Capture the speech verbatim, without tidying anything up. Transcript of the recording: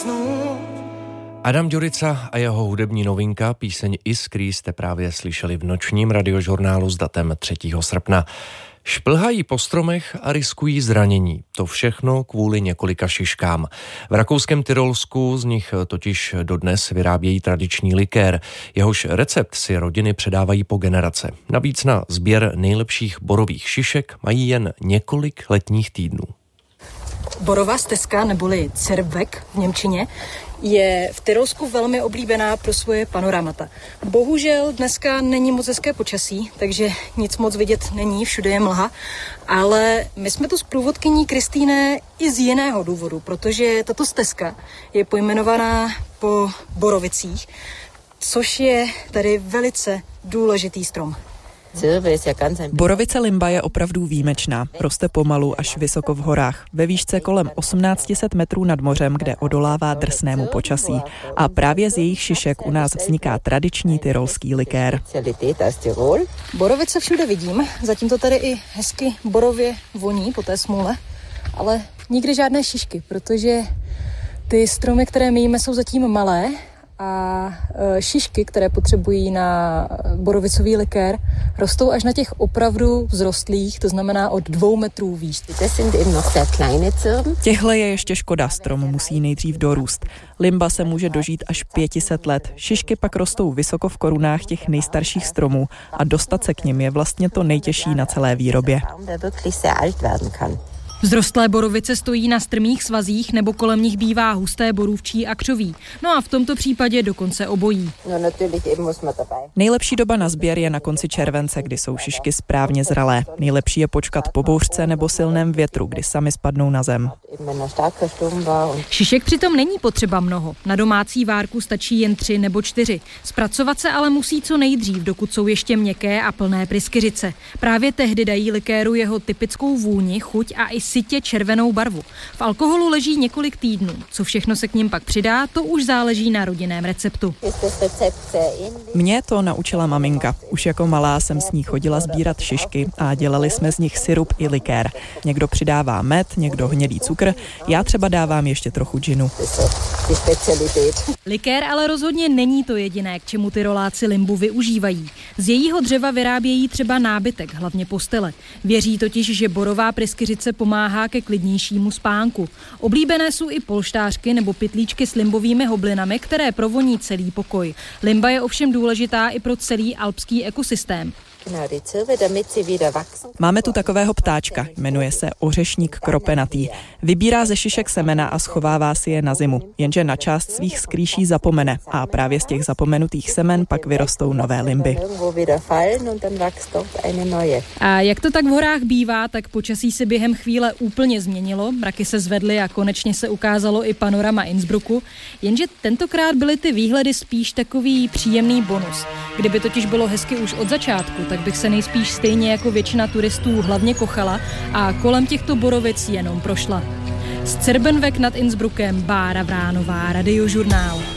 usnout. Adam Ďurica a jeho hudební novinka, píseň Iskry, jste právě slyšeli v nočním radiožurnálu s datem třetího srpna. Šplhají po stromech a riskují zranění. To všechno kvůli několika šiškám. V rakouském Tyrolsku z nich totiž dodnes vyrábějí tradiční likér. Jehož recept si rodiny předávají po generace. Navíc na sběr nejlepších borových šišek mají jen několik letních týdnů. Borová stezka, neboli Zervweg v němčině, je v Tyrolsku velmi oblíbená pro svoje panoramata. Bohužel dneska není moc hezké počasí, takže nic moc vidět není, všude je mlha, ale my jsme tu s průvodkyní Kristýne i z jiného důvodu, protože tato stezka je pojmenovaná po borovicích, což je tady velice důležitý strom. Borovice limba je opravdu výjimečná. Roste pomalu až vysoko v horách, ve výšce kolem osmnáct set metrů nad mořem, kde odolává drsnému počasí. A právě z jejich šišek u nás vzniká tradiční tyrolský likér. Borovice všude vidím, zatím to tady i hezky borově voní po té smůle, ale nikdy žádné šišky, protože ty stromy, které my jíme, jsou zatím malé a šišky, které potřebují na borovicový likér, rostou až na těch opravdu vzrostlých, to znamená od dvou metrů výš. Těhle je ještě škoda, strom musí nejdřív dorůst. Limba se může dožít až pět set let. Šišky pak rostou vysoko v korunách těch nejstarších stromů a dostat se k nim je vlastně to nejtěžší na celé výrobě. Vzrostlé borovice stojí na strmých svazích nebo kolem nich bývá husté borůvčí a křoví. No a v tomto případě dokonce obojí. Nejlepší doba na sběr je na konci července, kdy jsou šišky správně zralé. Nejlepší je počkat po bouřce nebo silném větru, kdy sami spadnou na zem. Šišek přitom není potřeba mnoho. Na domácí várku stačí jen tři nebo čtyři. Zpracovat se ale musí co nejdřív, dokud jsou ještě měkké a plné pryskyřice. Právě tehdy dají likéru jeho typickou vůni, chuť a i sytě červenou barvu. V alkoholu leží několik týdnů. Co všechno se k ním pak přidá, to už záleží na rodinném receptu. Mě to naučila maminka. Už jako malá jsem s ní chodila sbírat šišky a dělali jsme z nich sirup i likér. Někdo přidává med, někdo hnědý cukr, já třeba dávám ještě trochu džinu. Likér ale rozhodně není to jediné, k čemu Tyroláci limbu využívají. Z jejího dřeva vyrábějí třeba nábytek, hlavně postele. Věří totiž, že borová pryskyřice pomáhá ke klidnějšímu spánku. Oblíbené jsou i polštářky nebo pytlíčky s limbovými hoblinami, které provoní celý pokoj. Limba je ovšem důležitá i pro celý alpský ekosystém. Máme tu takového ptáčka, jmenuje se ořešník kropenatý. Vybírá ze šišek semena a schovává si je na zimu, jenže na část svých skrýší zapomene a právě z těch zapomenutých semen pak vyrostou nové limby. A jak to tak v horách bývá, tak počasí se během chvíle úplně změnilo, mraky se zvedly a konečně se ukázalo i panorama Innsbrucku, jenže tentokrát byly ty výhledy spíš takový příjemný bonus. Kdyby totiž bylo hezky už od začátku, tak bych se nejspíš stejně jako většina turistů hlavně kochala a kolem těchto borovic jenom prošla. Z Zervweg nad Innsbruckem Bára Vránová, Radiožurnál.